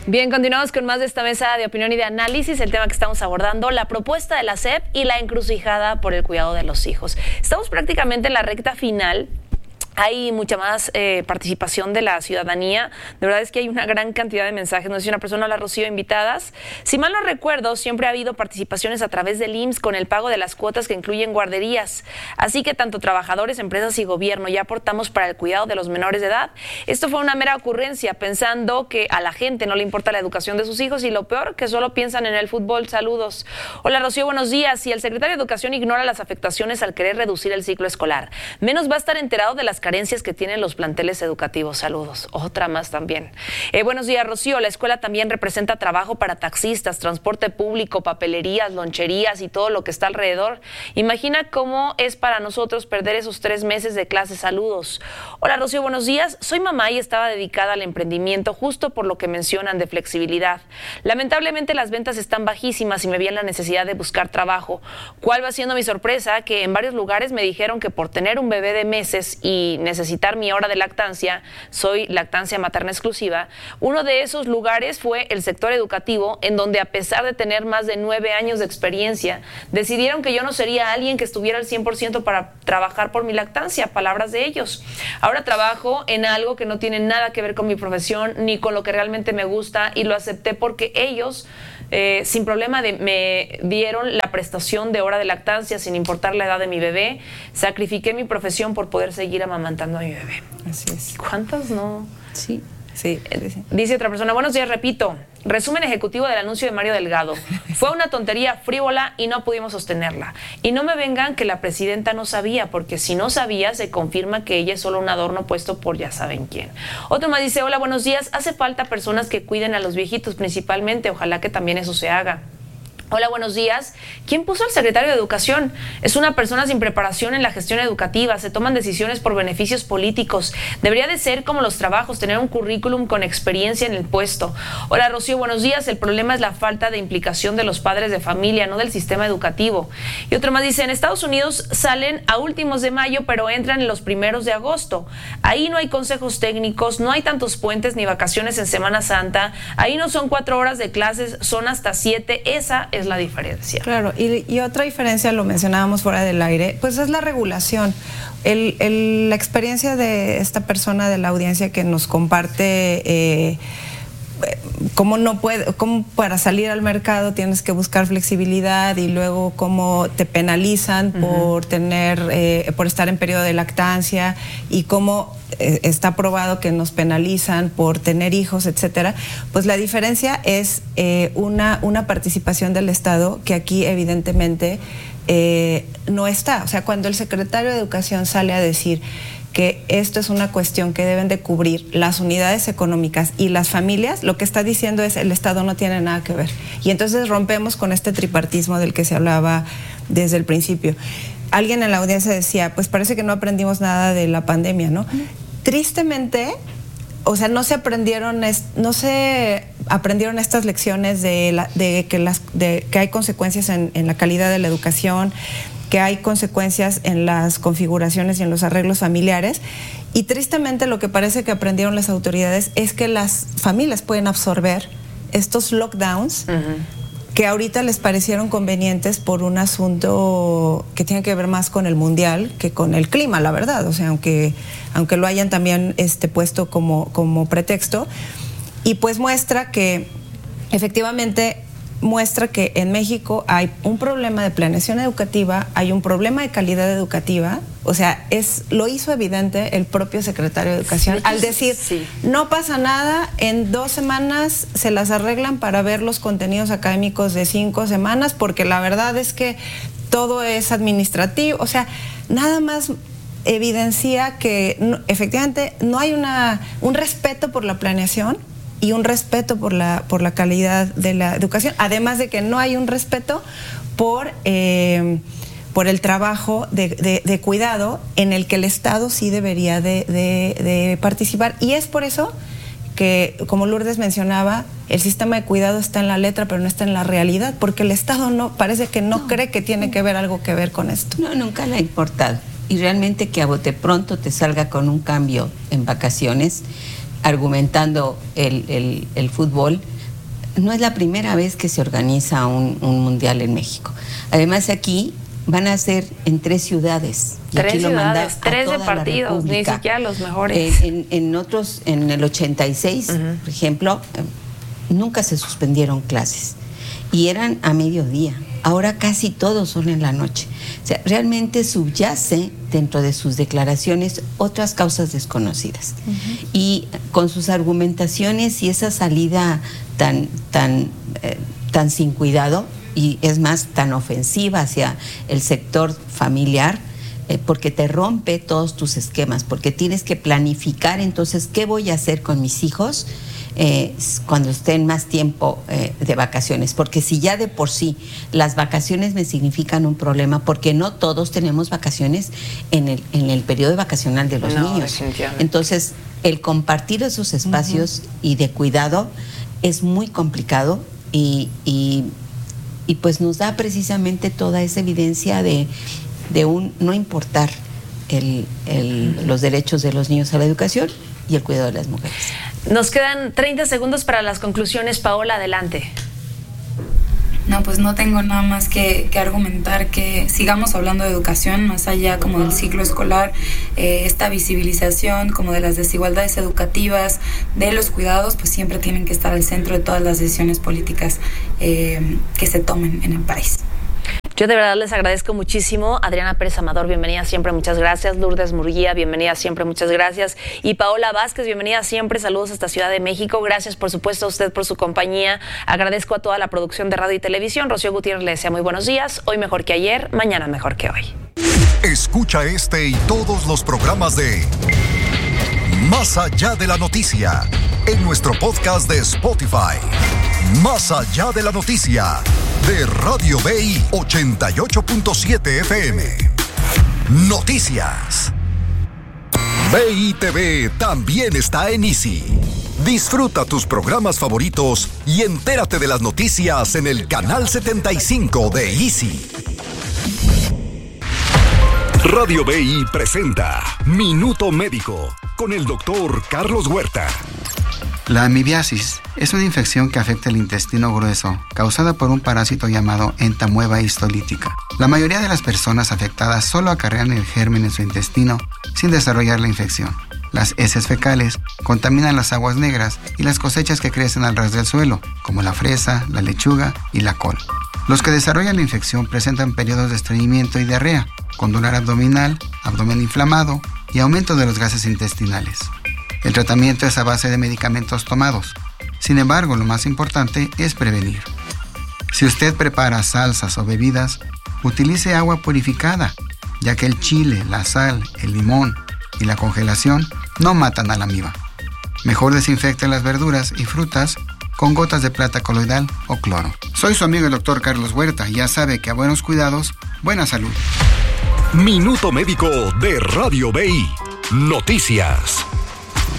Bien, continuamos con más de esta mesa de opinión y de análisis. El tema que estamos abordando, la propuesta de la SEP y la encrucijada por el cuidado de los hijos. Estamos prácticamente en la recta final. Hay mucha más participación de la ciudadanía. De verdad es que hay una gran cantidad de mensajes. No sé si una persona, la Rocío, invitadas. Si mal no recuerdo, siempre ha habido participaciones a través del IMSS con el pago de las cuotas que incluyen guarderías. Así que tanto trabajadores, empresas y gobierno ya aportamos para el cuidado de los menores de edad. Esto fue una mera ocurrencia, pensando que a la gente no le importa la educación de sus hijos y lo peor, que solo piensan en el fútbol. Saludos. Hola, Rocío, buenos días. Si el secretario de Educación ignora las afectaciones al querer reducir el ciclo escolar, menos va a estar enterado de las carencias que tienen los planteles educativos. Saludos. Otra más también. Buenos días, Rocío. La escuela también representa trabajo para taxistas, transporte público, papelerías, loncherías y todo lo que está alrededor. Imagina cómo es para nosotros perder esos 3 meses de clase. Saludos. Hola, Rocío, buenos días. Soy mamá y estaba dedicada al emprendimiento justo por lo que mencionan de flexibilidad. Lamentablemente las ventas están bajísimas y me vi en la necesidad de buscar trabajo. ¿Cuál va siendo mi sorpresa? Que en varios lugares me dijeron que por tener un bebé de meses y necesitar mi hora de lactancia, soy lactancia materna exclusiva, uno de esos lugares fue el sector educativo, en donde a pesar de tener más de 9 años de experiencia, decidieron que yo no sería alguien que estuviera al 100% para trabajar por mi lactancia, palabras de ellos. Ahora trabajo en algo que no tiene nada que ver con mi profesión ni con lo que realmente me gusta y lo acepté porque ellos sin problema me dieron la prestación de hora de lactancia sin importar la edad de mi bebé. Sacrifiqué mi profesión por poder seguir amamantando a mi bebé. Así es. ¿Cuántas no? Sí. Sí. Dice otra persona, buenos días, repito, resumen ejecutivo del anuncio de Mario Delgado. Fue una tontería frívola y no pudimos sostenerla. Y no me vengan que la presidenta no sabía, porque si no sabía, se confirma que ella es solo un adorno puesto por ya saben quién. Otro más dice, hola, buenos días, hace falta personas que cuiden a los viejitos principalmente, ojalá que también eso se haga. Hola, buenos días. ¿Quién puso al secretario de Educación? Es una persona sin preparación en la gestión educativa. Se toman decisiones por beneficios políticos. Debería de ser como los trabajos, tener un currículum con experiencia en el puesto. Hola, Rocío, buenos días. El problema es la falta de implicación de los padres de familia, no del sistema educativo. Y otro más dice, en Estados Unidos salen a últimos de mayo, pero entran en los primeros de agosto. Ahí no hay consejos técnicos, no hay tantos puentes ni vacaciones en Semana Santa. Ahí no son 4 horas de clases, son hasta 7. Esa es la diferencia. Claro, y otra diferencia, lo mencionábamos fuera del aire, pues es la regulación. La experiencia de esta persona de la audiencia que nos comparte cómo para salir al mercado tienes que buscar flexibilidad y luego cómo te penalizan por por estar en periodo de lactancia y cómo está probado que nos penalizan por tener hijos, etcétera. Pues la diferencia es una participación del Estado que aquí evidentemente no está. O sea, cuando el secretario de Educación sale a decir que esto es una cuestión que deben de cubrir las unidades económicas y las familias, lo que está diciendo es el Estado no tiene nada que ver. Y entonces rompemos con este tripartismo del que se hablaba desde el principio. Alguien en la audiencia decía, pues parece que no aprendimos nada de la pandemia, ¿no? Tristemente, o sea, no se aprendieron estas lecciones de que hay consecuencias en la calidad de la educación, que hay consecuencias en las configuraciones y en los arreglos familiares. Y tristemente lo que parece que aprendieron las autoridades es que las familias pueden absorber estos lockdowns que ahorita les parecieron convenientes por un asunto que tiene que ver más con el mundial que con el clima, la verdad. O sea, aunque lo hayan también puesto como pretexto. Y pues muestra que en México hay un problema de planeación educativa, hay un problema de calidad educativa. O sea, lo hizo evidente el propio secretario de Educación al decir, no pasa nada, en 2 semanas se las arreglan para ver los contenidos académicos de 5 semanas, porque la verdad es que todo es administrativo. O sea, nada más evidencia que efectivamente no hay un respeto por la planeación y un respeto por la calidad de la educación, además de que no hay un respeto por el trabajo de cuidado en el que el Estado sí debería de participar. Y es por eso que, como Lourdes mencionaba, el sistema de cuidado está en la letra, pero no está en la realidad, porque el Estado parece que no cree que tiene que ver algo que ver con esto. No, nunca le ha importado. Y realmente que a bote pronto te salga con un cambio en vacaciones, argumentando el fútbol, no es la primera vez que se organiza un mundial en México. Además, aquí van a ser en 3 ciudades. Y 3 aquí ciudades, 13 la partidos, ni República. siquiera los mejores. En otros, en el 86, por ejemplo, nunca se suspendieron clases. Y eran a mediodía. Ahora casi todos son en la noche. O sea, realmente subyace dentro de sus declaraciones otras causas desconocidas. Y con sus argumentaciones y esa salida tan sin cuidado, y es más, tan ofensiva hacia el sector familiar, porque te rompe todos tus esquemas, porque tienes que planificar entonces qué voy a hacer con mis hijos cuando estén más tiempo de vacaciones, porque si ya de por sí las vacaciones me significan un problema, porque no todos tenemos vacaciones en el periodo vacacional de los niños. Entonces, el compartir esos espacios y de cuidado es muy complicado y pues nos da precisamente toda esa evidencia de no importar los derechos de los niños a la educación y el cuidado de las mujeres. Nos quedan 30 segundos para las conclusiones. Paola, adelante. No, pues no tengo nada más que argumentar, que sigamos hablando de educación más allá como del ciclo escolar, esta visibilización como de las desigualdades educativas, de los cuidados, pues siempre tienen que estar al centro de todas las decisiones políticas que se tomen en el país. Yo de verdad les agradezco muchísimo. Adriana Pérez Amador, bienvenida siempre, muchas gracias. Lourdes Murguía, bienvenida siempre, muchas gracias. Y Paola Vázquez, bienvenida siempre, saludos hasta Ciudad de México. Gracias, por supuesto, a usted por su compañía. Agradezco a toda la producción de radio y televisión. Rocío Gutiérrez le desea muy buenos días. Hoy mejor que ayer, mañana mejor que hoy. Escucha este y todos los programas de Más Allá de la Noticia en nuestro podcast de Spotify. Más Allá de la Noticia de Radio BI 88.7 FM. Noticias. BI TV también está en Easy. Disfruta tus programas favoritos y entérate de las noticias en el canal 75 de Easy. Radio BI presenta Minuto Médico con el doctor Carlos Huerta. La amibiasis es una infección que afecta el intestino grueso, causada por un parásito llamado entamueba histolítica. La mayoría de las personas afectadas solo acarrean el germen en su intestino sin desarrollar la infección. Las heces fecales contaminan las aguas negras y las cosechas que crecen al ras del suelo, como la fresa, la lechuga y la col. Los que desarrollan la infección presentan periodos de estreñimiento y diarrea, con dolor abdominal, abdomen inflamado y aumento de los gases intestinales. El tratamiento es a base de medicamentos tomados. Sin embargo, lo más importante es prevenir. Si usted prepara salsas o bebidas, utilice agua purificada, ya que el chile, la sal, el limón y la congelación no matan a la amiba. Mejor desinfecte las verduras y frutas con gotas de plata coloidal o cloro. Soy su amigo el doctor Carlos Huerta y ya sabe que a buenos cuidados, buena salud. Minuto Médico de Radio BI. Noticias.